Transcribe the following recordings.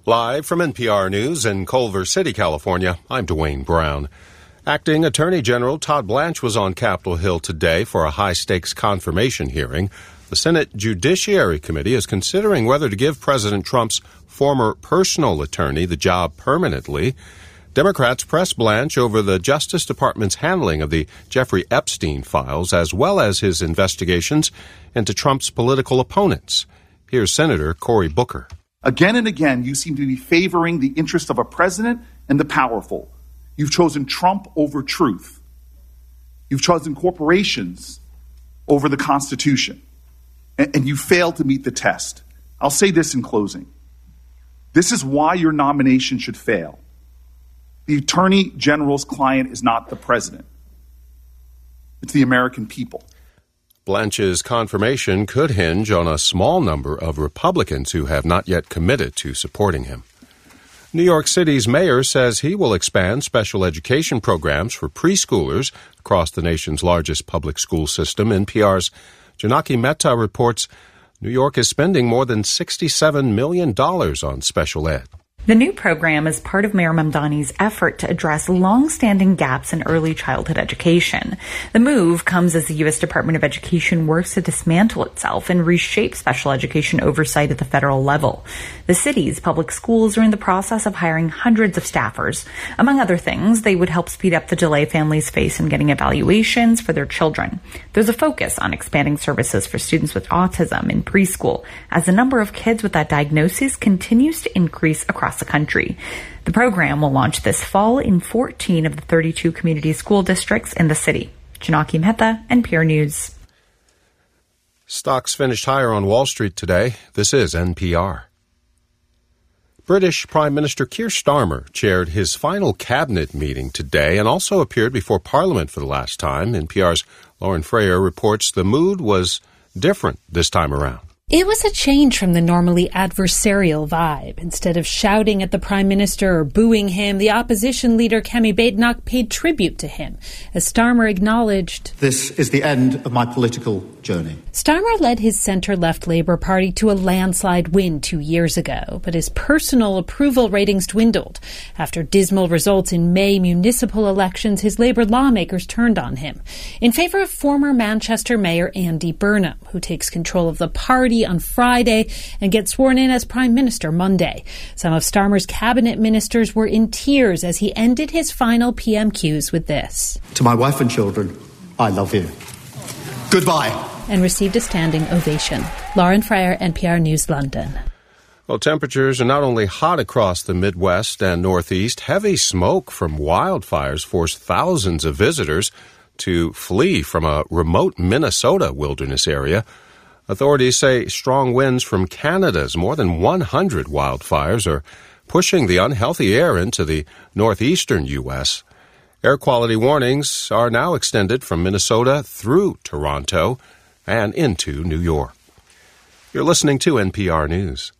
Live from NPR News in Culver City, California, I'm Dwayne Brown. Acting Attorney General Todd Blanche was on Capitol Hill today for a high-stakes confirmation hearing. The Senate Judiciary Committee is considering whether to give President Trump's former personal attorney the job permanently. Democrats pressed Blanche over the Justice Department's handling of the Jeffrey Epstein files, as well as his investigations into Trump's political opponents. Here's Senator Cory Booker. Again and again, you seem to be favoring the interest of a president and the powerful. You've chosen Trump over truth. You've chosen corporations over the Constitution. And you failed to meet the test. I'll say this in closing. This is why your nomination should fail. The Attorney General's client is not the president. It's the American people. Blanche's confirmation could hinge on a small number of Republicans who have not yet committed to supporting him. New York City's mayor says he will expand special education programs for preschoolers across the nation's largest public school system. NPR's Janaki Mehta reports New York is spending more than $67 million on special ed. The new program is part of Mayor Mamdani's effort to address long-standing gaps in early childhood education. The move comes as the U.S. Department of Education works to dismantle itself and reshape special education oversight at the federal level. The city's public schools are in the process of hiring hundreds of staffers. Among other things, they would help speed up the delay families face in getting evaluations for their children. There's a focus on expanding services for students with autism in preschool, as the number of kids with that diagnosis continues to increase across the country. The program will launch this fall in 14 of the 32 community school districts in the city. Janaki Mehta, NPR News. Stocks finished higher on Wall Street today. This is NPR. British Prime Minister Keir Starmer chaired his final cabinet meeting today and also appeared before Parliament for the last time. NPR's Lauren Freyer reports the mood was different this time around. It was a change from the normally adversarial vibe. Instead of shouting at the Prime Minister or booing him, the opposition leader Kemi Badenoch paid tribute to him, as Starmer acknowledged, "This is the end of my political journey." Starmer led his centre-left Labour Party to a landslide win 2 years ago, but his personal approval ratings dwindled. After dismal results in May municipal elections, his Labour lawmakers turned on him, in favour of former Manchester Mayor Andy Burnham, who takes control of the party on Friday and gets sworn in as Prime Minister Monday. Some of Starmer's cabinet ministers were in tears as he ended his final PMQs with this. "To my wife and children, I love you. Goodbye." And received a standing ovation. Lauren Freyer, NPR News, London. Well, temperatures are not only hot across the Midwest and Northeast, heavy smoke from wildfires forced thousands of visitors to flee from a remote Minnesota wilderness area. Authorities say strong winds from Canada's more than 100 wildfires are pushing the unhealthy air into the northeastern U.S. Air quality warnings are now extended from Minnesota through Toronto and into New York. You're listening to NPR News.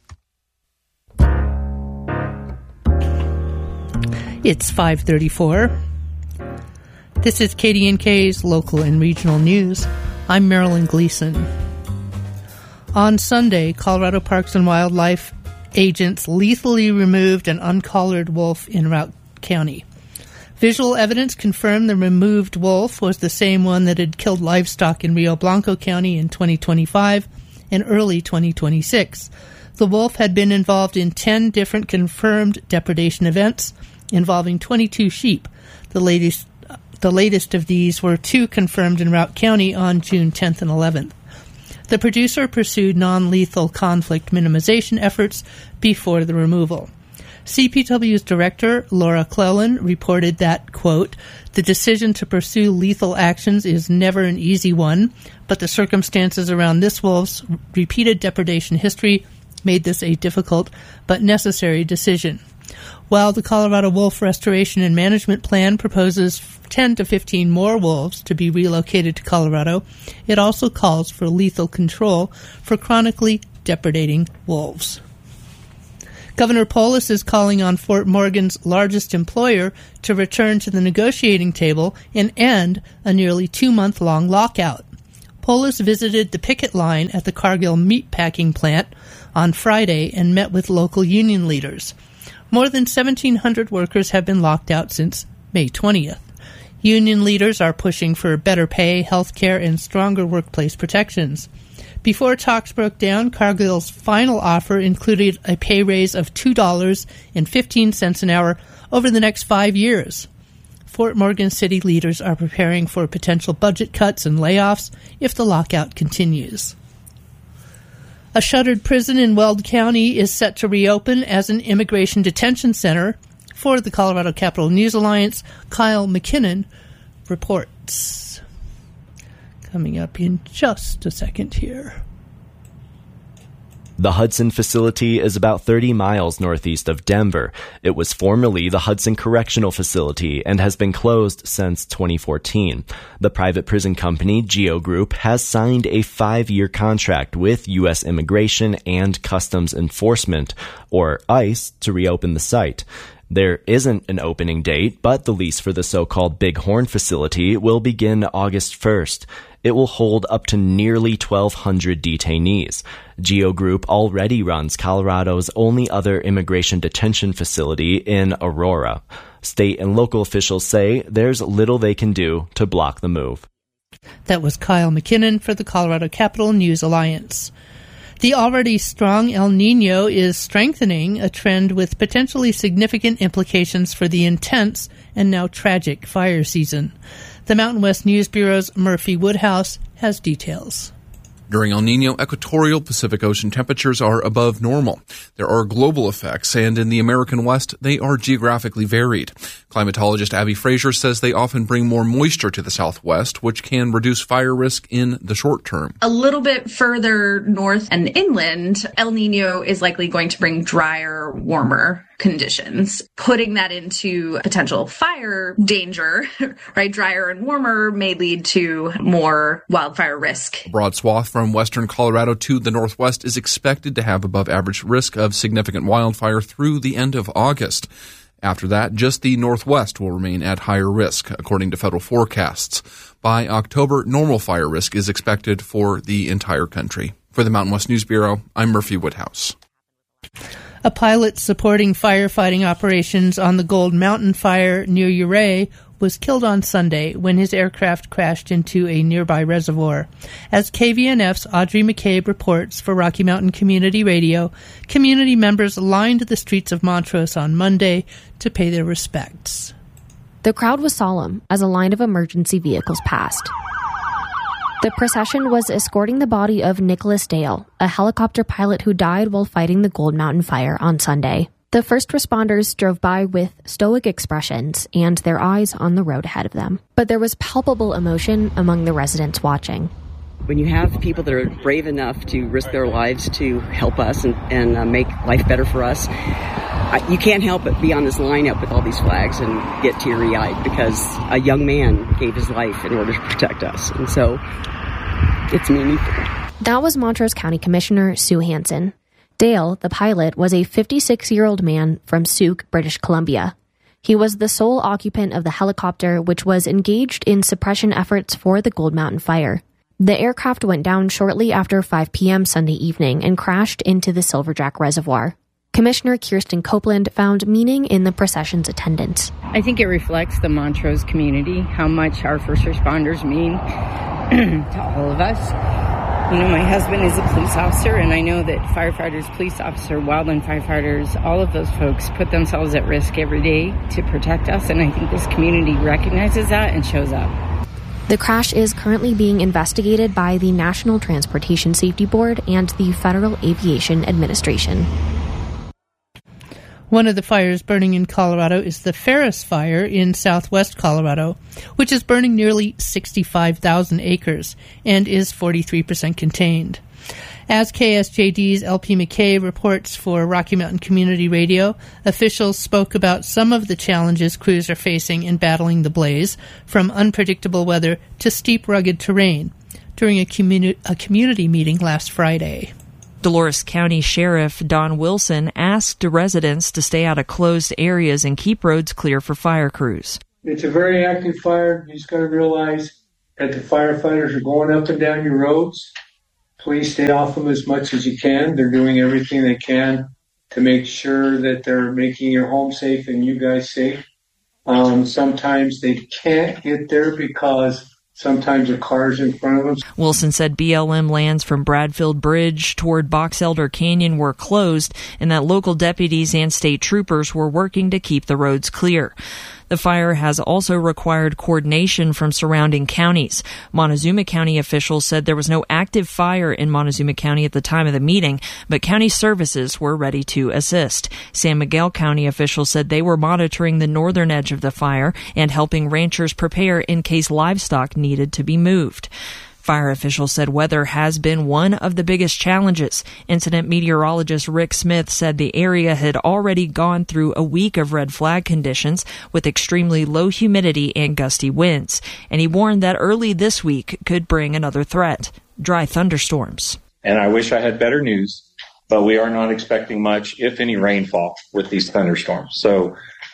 It's 5:34. This is KDNK's local and regional news. I'm Marilyn Gleason. On Sunday, Colorado Parks and Wildlife agents lethally removed an uncollared wolf in Routt County. Visual evidence confirmed the removed wolf was the same one that had killed livestock in Rio Blanco County in 2025 and early 2026. The wolf had been involved in 10 different confirmed depredation events involving 22 sheep. The latest of these were 2 confirmed in Routt County on June 10th and 11th. The producer pursued non-lethal conflict minimization efforts before the removal. CPW's director, Laura Cleland, reported that, quote, "The decision to pursue lethal actions is never an easy one, but the circumstances around this wolf's repeated depredation history made this a difficult but necessary decision." While the Colorado Wolf Restoration and Management Plan proposes 10 to 15 more wolves to be relocated to Colorado, it also calls for lethal control for chronically depredating wolves. Governor Polis is calling on Fort Morgan's largest employer to return to the negotiating table and end a nearly 2-month-long lockout. Polis visited the picket line at the Cargill meatpacking plant on Friday and met with local union leaders. More than 1,700 workers have been locked out since May 20th. Union leaders are pushing for better pay, health care, and stronger workplace protections. Before talks broke down, Cargill's final offer included a pay raise of $2.15 an hour over the next 5 years. Fort Morgan City leaders are preparing for potential budget cuts and layoffs if the lockout continues. A shuttered prison in Weld County is set to reopen as an immigration detention center. For the Colorado Capital News Alliance, Kyle McKinnon reports. Coming up in just a second here. The Hudson facility is about 30 miles northeast of Denver. It was formerly the Hudson Correctional Facility and has been closed since 2014. The private prison company, Geo Group, has signed a 5-year contract with U.S. Immigration and Customs Enforcement, or ICE, to reopen the site. There isn't an opening date, but the lease for the so-called Big Horn facility will begin August 1st. It will hold up to nearly 1,200 detainees. Geo Group already runs Colorado's only other immigration detention facility in Aurora. State and local officials say there's little they can do to block the move. That was Kyle McKinnon for the Colorado Capital News Alliance. The already strong El Niño is strengthening, a trend with potentially significant implications for the intense and now tragic fire season. The Mountain West News Bureau's Murphy Woodhouse has details. During El Niño, equatorial Pacific Ocean temperatures are above normal. There are global effects, and in the American West, they are geographically varied. Climatologist Abby Fraser says they often bring more moisture to the Southwest, which can reduce fire risk in the short term. A little bit further north and inland, El Niño is likely going to bring drier, warmer conditions, putting that into potential fire danger, right? Drier and warmer may lead to more wildfire risk. A broad swath from western Colorado to the northwest is expected to have above average risk of significant wildfire through the end of August. After that, just the northwest will remain at higher risk, according to federal forecasts. By October, normal fire risk is expected for the entire country. For the Mountain West News Bureau, I'm Murphy Woodhouse. A pilot supporting firefighting operations on the Gold Mountain fire near Ouray was killed on Sunday when his aircraft crashed into a nearby reservoir. As KVNF's Audrey McCabe reports for Rocky Mountain Community Radio, community members lined the streets of Montrose on Monday to pay their respects. The crowd was solemn as a line of emergency vehicles passed. The procession was escorting the body of Nicholas Dale, a helicopter pilot who died while fighting the Gold Mountain fire on Sunday. The first responders drove by with stoic expressions and their eyes on the road ahead of them. But there was palpable emotion among the residents watching. When you have people that are brave enough to risk their lives to help us and make life better for us, you can't help but be on this lineup with all these flags and get teary-eyed because a young man gave his life in order to protect us. And so it's meaningful. That was Montrose County Commissioner Sue Hansen. Dale, the pilot, was a 56-year-old man from Sauk, British Columbia. He was the sole occupant of the helicopter, which was engaged in suppression efforts for the Gold Mountain fire. The aircraft went down shortly after 5 p.m. Sunday evening and crashed into the Silverjack Reservoir. Commissioner Kirsten Copeland found meaning in the procession's attendance. I think it reflects the Montrose community, how much our first responders mean to all of us. You know, my husband is a police officer, and I know that firefighters, police officer, wildland firefighters, all of those folks put themselves at risk every day to protect us, and I think this community recognizes that and shows up. The crash is currently being investigated by the National Transportation Safety Board and the Federal Aviation Administration. One of the fires burning in Colorado is the Ferris Fire in southwest Colorado, which is burning nearly 65,000 acres and is 43% contained. As KSJD's LP McKay reports for Rocky Mountain Community Radio, officials spoke about some of the challenges crews are facing in battling the blaze, from unpredictable weather to steep, rugged terrain, during a community meeting last Friday. Dolores County Sheriff Don Wilson asked residents to stay out of closed areas and keep roads clear for fire crews. It's a very active fire. You just got to realize that the firefighters are going up and down your roads. Please stay off them as much as you can. They're doing everything they can to make sure that they're making your home safe and you guys safe. Sometimes they can't get there because sometimes the car's in front of them. Wilson said BLM lands from Bradfield Bridge toward Box Elder Canyon were closed and that local deputies and state troopers were working to keep the roads clear. The fire has also required coordination from surrounding counties. Montezuma County officials said there was no active fire in Montezuma County at the time of the meeting, but county services were ready to assist. San Miguel County officials said they were monitoring the northern edge of the fire and helping ranchers prepare in case livestock needed to be moved. Fire officials said weather has been one of the biggest challenges. Incident meteorologist Rick Smith said the area had already gone through a week of red flag conditions with extremely low humidity and gusty winds, and he warned that early this week could bring another threat: dry thunderstorms. And I wish I had better news, but we are not expecting much, if any, rainfall with these thunderstorms. So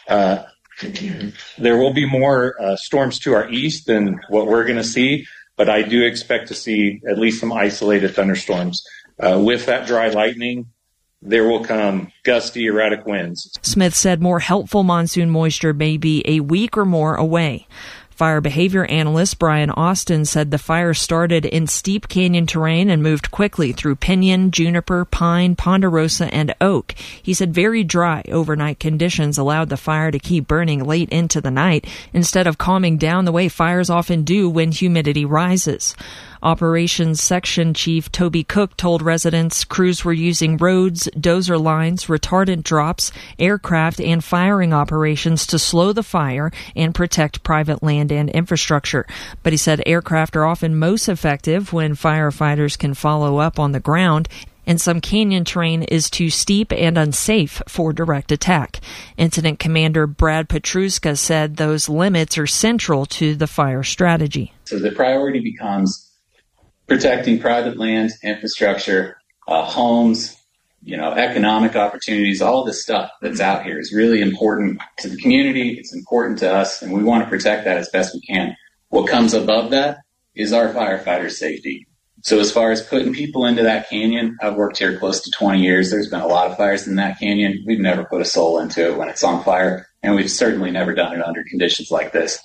there will be more storms to our east than what we're going to see. But I do expect to see at least some isolated thunderstorms. With that dry lightning, there will come gusty, erratic winds. Smith said more helpful monsoon moisture may be a week or more away. Fire behavior analyst Brian Austin said the fire started in steep canyon terrain and moved quickly through pinyon, juniper, pine, ponderosa, and oak. He said very dry overnight conditions allowed the fire to keep burning late into the night instead of calming down the way fires often do when humidity rises. Operations Section Chief Toby Cook told residents crews were using roads, dozer lines, retardant drops, aircraft, and firing operations to slow the fire and protect private land and infrastructure. But he said aircraft are often most effective when firefighters can follow up on the ground, and some canyon terrain is too steep and unsafe for direct attack. Incident Commander Brad Petruska said those limits are central to the fire strategy. So the priority becomes protecting private land, infrastructure, homes, economic opportunities. All this stuff that's out here is really important to the community. It's important to us, and we want to protect that as best we can. What comes above that is our firefighters' safety. So as far as putting people into that canyon, I've worked here close to 20 years. There's been a lot of fires in that canyon. We've never put a soul into it when it's on fire, and we've certainly never done it under conditions like this.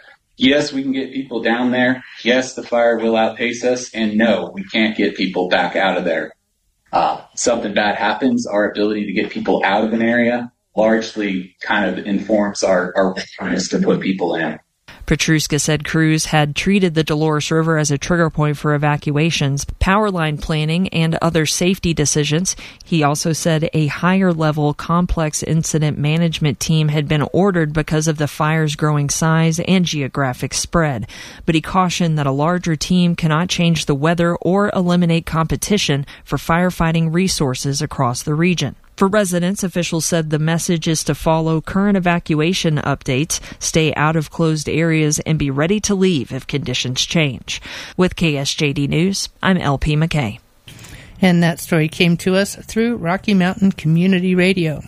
Yes, we can get people down there. Yes, the fire will outpace us. And no, we can't get people back out of there. Something bad happens, our ability to get people out of an area largely kind of informs our willingness to put people in. Petruska said crews had treated the Dolores River as a trigger point for evacuations, power line planning, and other safety decisions. He also said a higher-level complex incident management team had been ordered because of the fire's growing size and geographic spread. But he cautioned that a larger team cannot change the weather or eliminate competition for firefighting resources across the region. For residents, officials said the message is to follow current evacuation updates, stay out of closed areas, and be ready to leave if conditions change. With KSJD News, I'm LP McKay. And that story came to us through Rocky Mountain Community Radio.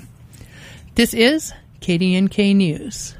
This is KDNK News.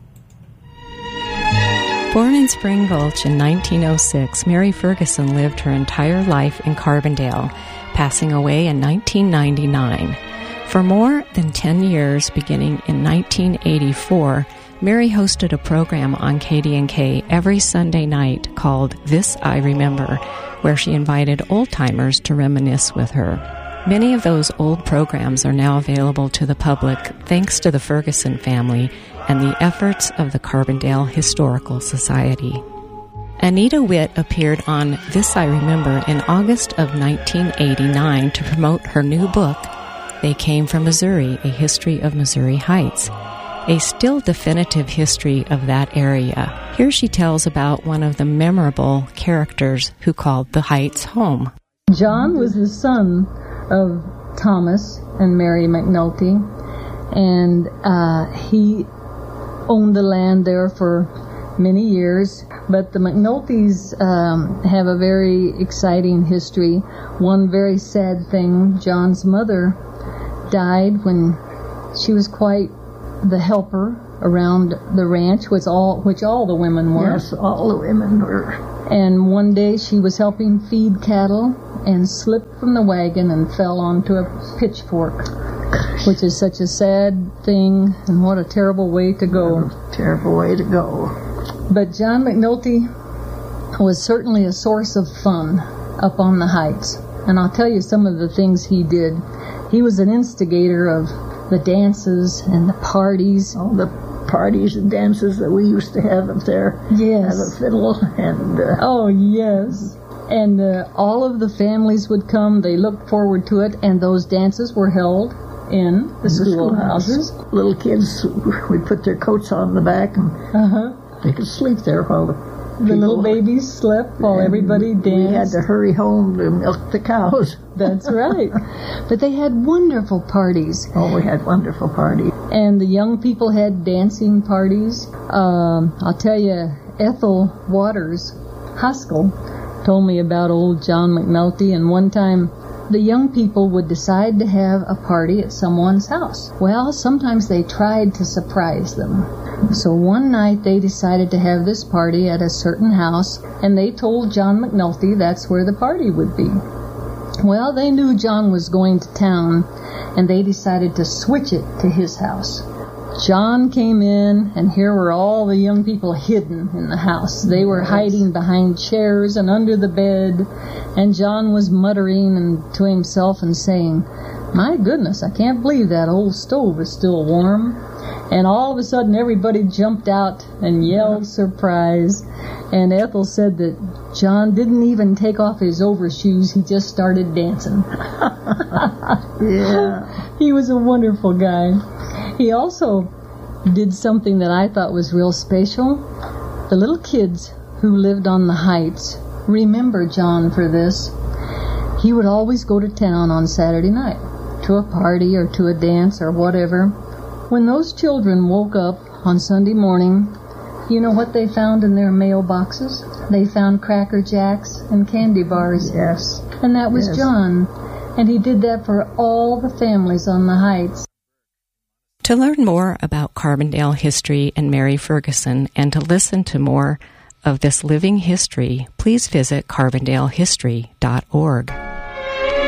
Born in Spring Gulch in 1906, Mary Ferguson lived her entire life in Carbondale, passing away in 1999. For more than 10 years, beginning in 1984, Mary hosted a program on KDNK every Sunday night called This I Remember, where she invited old-timers to reminisce with her. Many of those old programs are now available to the public thanks to the Ferguson family and the efforts of the Carbondale Historical Society. Anita Witt appeared on This I Remember in August of 1989 to promote her new book, They Came from Missouri, A History of Missouri Heights, a still definitive history of that area. Here she tells about one of the memorable characters who called the Heights home. John was the son of Thomas and Mary McNulty, and he owned the land there for many years. But the McNultys have a very exciting history. One very sad thing, John's mother died when she was quite the helper around the ranch, which all the women were. Yes, all the women were. And one day she was helping feed cattle and slipped from the wagon and fell onto a pitchfork, which is such a sad thing, and what a terrible way to go. What a terrible way to go. But John McNulty was certainly a source of fun up on the heights. And I'll tell you some of the things he did. He was an instigator of the dances and the parties. All the parties and dances that we used to have up there. Yes. Have a fiddle and... oh, yes. And all of the families would come. They looked forward to it. And those dances were held in the schoolhouses. Little kids would put their coats on the back and they could sleep there while the little babies slept while everybody danced. We had to hurry home to milk the cows. That's right. But they had wonderful parties. Oh, we had wonderful parties. And the young people had dancing parties. I'll tell you, Ethel Waters Haskell told me about old John McNulty, and one time the young people would decide to have a party at someone's house. Well, sometimes they tried to surprise them. So one night they decided to have this party at a certain house, and they told John McNulty that's where the party would be. Well, they knew John was going to town, and they decided to switch it to his house. John came in, and here were all the young people hidden in the house. They were hiding behind chairs and under the bed, and John was muttering to himself and saying, "My goodness, I can't believe that old stove is still warm." And all of a sudden, everybody jumped out and yelled surprise. And Ethel said that John didn't even take off his overshoes. He just started dancing. Yeah. He was a wonderful guy. He also did something that I thought was real special. The little kids who lived on the heights remember John for this. He would always go to town on Saturday night, to a party or to a dance or whatever. When those children woke up on Sunday morning, you know what they found in their mailboxes? They found Cracker Jacks and candy bars. Yes. And that was John. And he did that for all the families on the heights. To learn more about Carbondale history and Mary Ferguson, and to listen to more of this living history, please visit carbondalehistory.org.